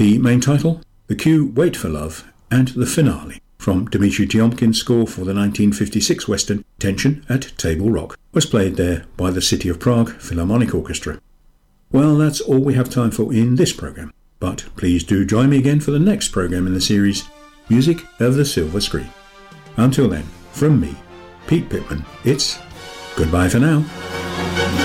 The main title, the cue Wait for Love, and the finale from Dmitri Tiomkin's score for the 1956 western Tension at Table Rock was played there by the City of Prague Philharmonic Orchestra. Well, that's all we have time for in this programme, but please do join me again for the next programme in the series, Music of the Silver Screen. Until then, from me, Pete Pittman, it's goodbye for now.